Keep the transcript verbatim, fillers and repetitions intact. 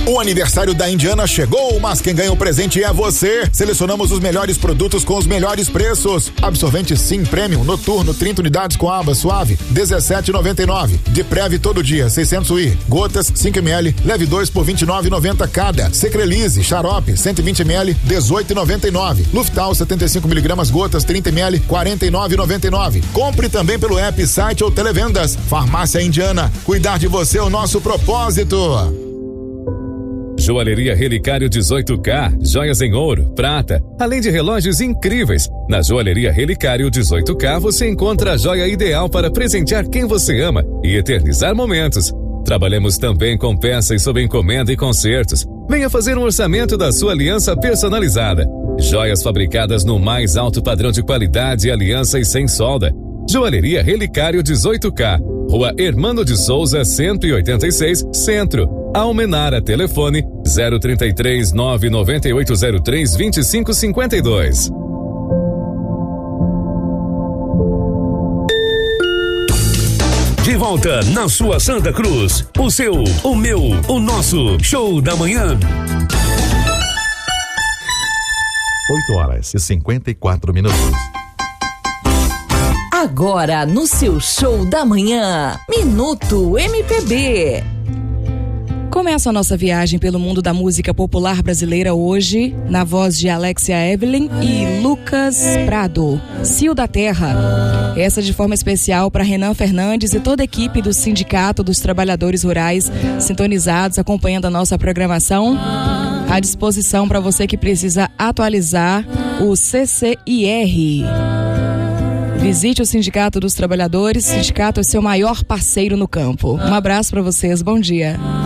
O aniversário da Indiana chegou, mas quem ganha o presente é você. Selecionamos os melhores produtos com os melhores preços. Absorvente Sim Premium Noturno, trinta unidades com aba suave, dezessete reais e noventa e nove centavos. De Preve todo dia, seiscentos mililitros. Gotas cinco mililitros, leve dois por vinte e nove reais e noventa centavos cada. Secrelise Xarope cento e vinte mililitros, dezoito reais e noventa e nove centavos. Luftal setenta e cinco miligramas gotas, trinta mililitros, quarenta e nove reais e noventa e nove centavos. Compre também pelo app, site ou televendas. Farmácia Indiana, cuidar de você é o nosso propósito. Joalheria Relicário dezoito K, joias em ouro, prata, além de relógios incríveis. Na Joalheria Relicário dezoito K você encontra a joia ideal para presentear quem você ama e eternizar momentos. Trabalhamos também com peças sob encomenda e concertos. Venha fazer um orçamento da sua aliança personalizada. Joias fabricadas no mais alto padrão de qualidade e alianças sem solda. Joalheria Relicário dezoito K, Rua Hermano de Souza, cento e oitenta e seis, Centro. Almenara, telefone zero trinta e três, nove nove oito zero três, vinte e cinco cinquenta e dois. De volta na sua Santa Cruz, o seu, o meu, o nosso show da manhã. oito horas e cinquenta e quatro minutos. Agora no seu show da manhã, Minuto M P B. Começa a nossa viagem pelo mundo da música popular brasileira hoje, na voz de Alexia Evelyn e Lucas Prado, Cio da Terra. Essa de forma especial para Renan Fernandes e toda a equipe do Sindicato dos Trabalhadores Rurais, sintonizados, acompanhando a nossa programação. À disposição para você que precisa atualizar o C C I R. Visite o Sindicato dos Trabalhadores, o sindicato é seu maior parceiro no campo. Um abraço para vocês, bom dia.